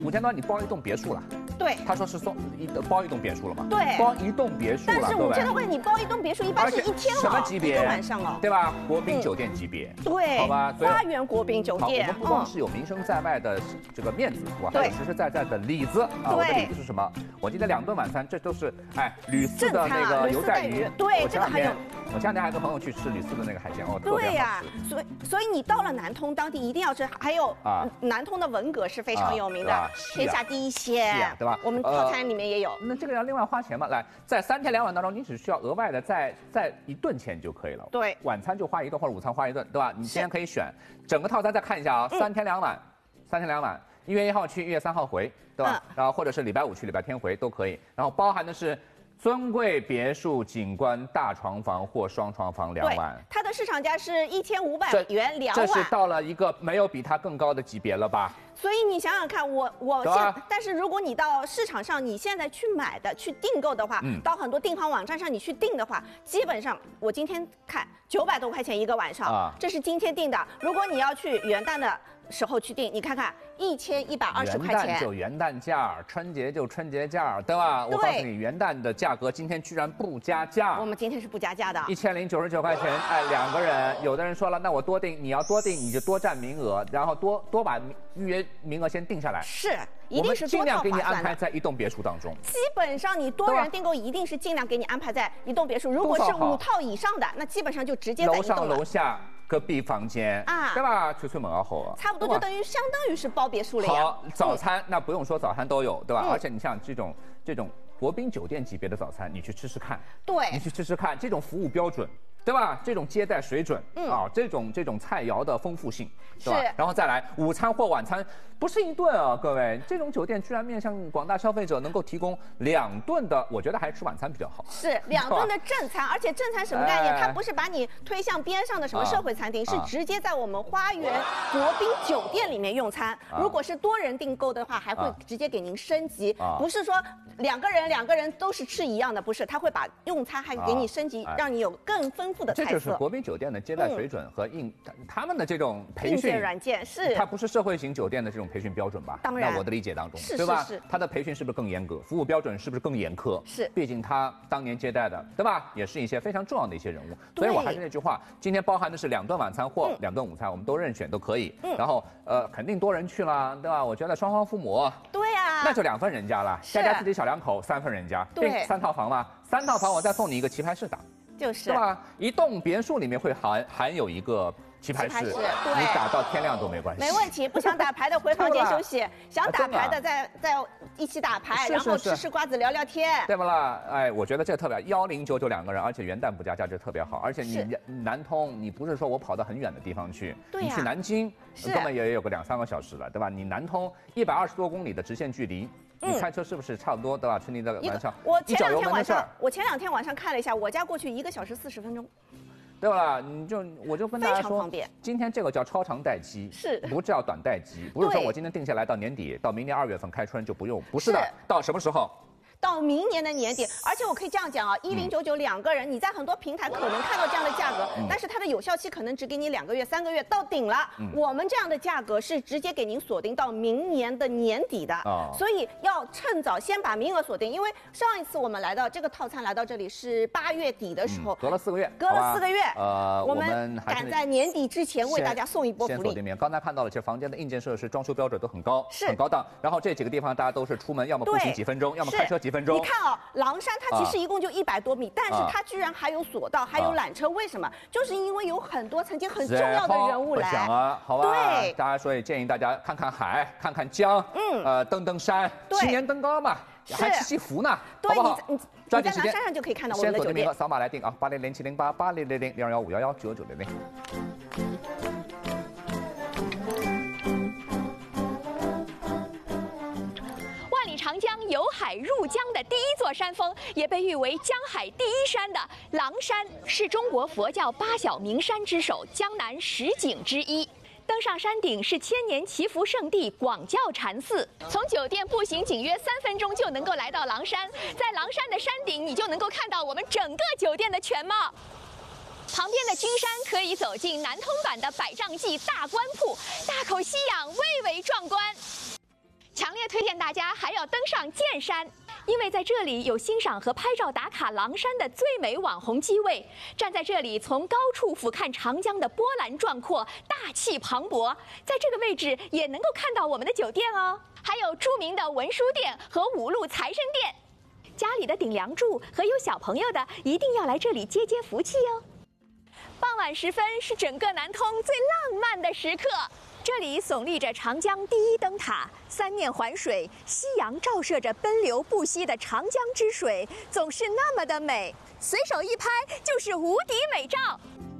5000多你包一栋别墅了。 对， 他说是包一栋别墅了嘛？ 对， 包一栋别墅了。 但是5000多块钱你包一栋别墅，一般是1天哦， 什么级别？ 一个晚上哦， 对吧？国宾酒店级别。 对， 好吧， 花园国宾酒店。 我们不光是有名声在外的这个面子，我还有实实在在的里子啊。我的里子是什么？我今天2顿晚餐，这都是吕四的那个油带鱼。 对，这个还有。 我前2天还跟朋友去吃吕四的那个海鲜哦， 对呀，所以你到了南通当地一定要吃，还有南通的文蛤是非常有名的，天下第一鲜， 对吧？ 我们套餐里面也有。 那这个要另外花钱嘛？来，在3天2晚当中，你只需要额外的再1顿钱就可以了。 对， 晚餐就花1顿或者午餐花1顿，对吧？你今天可以选整个套餐，再看一下啊，3天2晚，3天2晚，1月1号去，1月3号回，对吧？然后或者是礼拜5去，礼拜天回都可以。然后包含的是。尊贵别墅景观大床房或双床房2晚， 它的市场价是1500元2晚， 这是到了一个没有比它更高的级别了吧？ 所以你想想看，但是如果你到市场上你现在去买的、去订购的话，到很多订房网站上你去订的话，基本上我今天看900多块钱一个晚上，这是今天订的。如果你要去元旦的时候去订，你看看1120块钱， 元旦就元旦价，春节就春节价，对吧？我告诉你，元旦的价格今天居然不加价。 我们今天是不加价的 ，1099块钱，哎，2个人。有的人说了，那我多订，你要多订你就多占名额，然后多把预约名额先定下来。 是，一定是尽量给你安排在一栋别墅当中。 基本上你多人订购一定是尽量给你安排在一栋别墅，如果是5套以上的，那基本上就直接在一栋了。 楼上楼下。隔壁房间啊，对吧？吹门而后， 差不多就相当于是包别墅了呀。 好，早餐那不用说，早餐都有，对吧？而且你像这种国宾酒店级别的早餐，你去吃吃看， 对， 你去吃吃看，这种服务标准，对吧？这种接待水准，这种菜肴的丰富性，对吧？然后再来午餐或晚餐，不是1顿啊，各位，这种酒店居然面向广大消费者能够提供2顿的，我觉得还是吃晚餐比较好。 是2顿的正餐，而且正餐什么概念？它不是把你推向边上的什么社会餐厅，是直接在我们花园国宾酒店里面用餐。如果是多人订购的话，还会直接给您升级，不是说两个人都是吃一样的，不是，他会把用餐还给你升级，让你有更丰富的菜色。 这就是国宾酒店的接待水准和他们的这种培训软件是， 它不是社会型酒店的这种培训标准吧？ 当然， 那我的理解当中， 是对吧？它的培训是不是更严格？服务标准是不是更严苛？ 是， 毕竟他当年接待的，对吧？也是一些非常重要的一些人物。所以我还是那句话，今天包含的是2顿晚餐或2顿午餐，我们都任选都可以。然后肯定多人去了，对吧？我觉得双方父母， 对呀， 那就2份人家了，加自己小2口3份人家， 对 ，3套房嘛，3套房我再送你一个棋牌室打， 就是对吧？一栋别墅里面会含有一个棋牌室，你打到天亮都没关系， 没问题。不想打牌的回房间休息，想打牌的在一起打牌，然后吃瓜子聊聊天， 对不啦？哎，我觉得这特别1099 2个人，而且元旦不加价，这特别好。而且你南通，你不是说我跑到很远的地方去，你去南京根本也有个2、3个小时了，对吧？你南通120多公里的直线距离。你开车是不是差不多，对吧？吃你的晚上， 我前2天晚上看了一下，我家过去1个小时40分钟， 对吧？我就跟大家说， 非常方便。 今天这个叫超长待机， 是不叫短待机？不是说我今天定下来到年底，到明年2月份开春就不用，不是的，到什么时候？ 到明年的年底，而且我可以这样讲啊，1099 2个人，你在很多平台可能看到这样的价格，但是它的有效期可能只给你2个月、3个月到顶了。我们这样的价格是直接给您锁定到明年的年底的，所以要趁早先把名额锁定。因为上一次我们来到这个套餐来到这里是8月底的时候， 隔了4个月， 我们赶在年底之前为大家送一波福利。 先锁定名，刚才看到了，其实房间的硬件设施、装修标准都很高， 是很高档。然后这几个地方大家都是出门要么步行几分钟，要么开车几分钟。 你看啊，狼山它其实一共就100多米，但是它居然还有索道，还有缆车，为什么？就是因为有很多曾经很重要的人物来。 好吧， 对， 大家所以建议大家看看海，看看江，登登山，青年登高嘛，还祈福呢，好不好？ 你在南山上就可以看到我们的酒店。 扫码来订啊，800708 8000 021511 9900。 长江由海入江的第一座山峰，也被誉为江海第一山的狼山，是中国佛教8小名山之首，江南10景之一。登上山顶是千年祈福圣地广教禅寺，从酒店步行仅约3分钟就能够来到狼山，在狼山的山顶，你就能够看到我们整个酒店的全貌。旁边的君山可以走进南通版的百丈记大观瀑，大口吸氧，蔚为壮观。 强烈推荐大家还要登上剑山，因为在这里有欣赏和拍照打卡狼山的最美网红机位。站在这里，从高处俯瞰长江的波澜壮阔、大气磅礴，在这个位置也能够看到我们的酒店哦，还有著名的文书店和五路财神殿。家里的顶梁柱和有小朋友的，一定要来这里接接福气哦。傍晚时分是整个南通最浪漫的时刻。这里耸立着长江第一灯塔，三面环水，夕阳照射着奔流不息的长江之水，总是那么的美，随手一拍就是无敌美照。